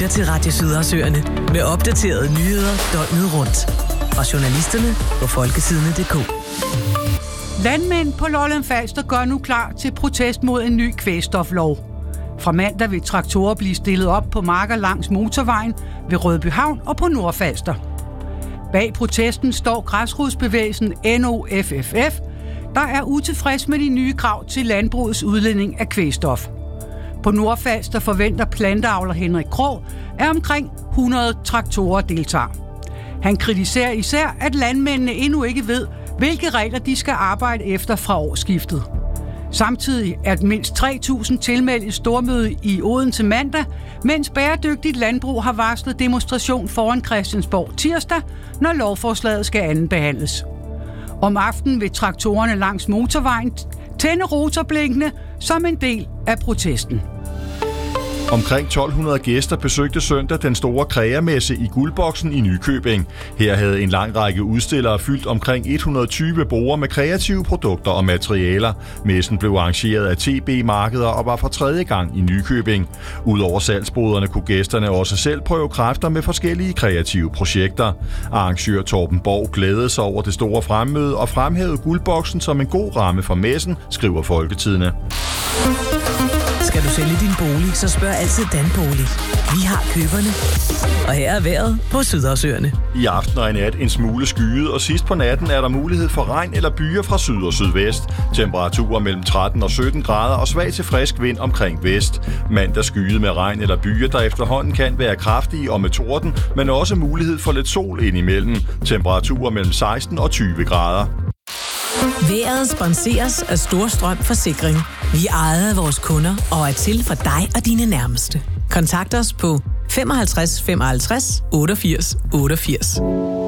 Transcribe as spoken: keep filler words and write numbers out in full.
lytter til Radio Sydersøerne med opdaterede nyheder døgnet rundt. Fra journalisterne på folketidene punktum d k. Landmænd på Lolland Falster gør nu klar til protest mod en ny kvægstoflov. Fra mandag vil traktorer blive stillet op på marker langs motorvejen ved Rødbyhavn og på Nordfalster. Bag protesten står græsrodsbevægelsen N O F F F, der er utilfreds med de nye krav til landbrugets udledning af kvægstof. På Nordfalster forventer planteavler Henrik Krog, at omkring hundrede traktorer deltager. Han kritiserer især, at landmændene endnu ikke ved, hvilke regler de skal arbejde efter fra årsskiftet. Samtidig er mindst tre tusind tilmeldt et stormøde i Odense mandag, mens Bæredygtigt Landbrug har varslet demonstration foran Christiansborg tirsdag, når lovforslaget skal andenbehandles. Om aftenen vil traktorerne langs motorvejen tænde rotorblinkene som en del af protesten. Omkring tolv hundrede gæster besøgte søndag den store kreamesse i Guldboksen i Nykøbing. Her havde en lang række udstillere fyldt omkring et hundrede og tyve borde med kreative produkter og materialer. Messen blev arrangeret af T B-markeder og var for tredje gang i Nykøbing. Udover salgsboderne kunne gæsterne også selv prøve kræfter med forskellige kreative projekter. Arrangør Torben Borg glædede sig over det store fremmøde og fremhævede Guldboksen som en god ramme for messen, skriver Folketidene. Skal du sælge din bolig, så spørg altid Danbolig. Vi har køberne. Og her er vejret på Sydersøerne. I aften og i nat en smule skyet, og sidst på natten er der mulighed for regn eller byer fra syd og sydvest. Temperaturer mellem tretten og sytten grader og svag til frisk vind omkring vest. Mandag skyet med regn eller byer, der efterhånden kan være kraftige og med torden, men også mulighed for lidt sol indimellem. Temperaturer mellem seksten og tyve grader. Vejret sponseres af Storstrøm Forsikring. Vi ejer af vores kunder og er til for dig og dine nærmeste. Kontakt os på femoghalvtreds femoghalvtreds otteogfirs otteogfirs.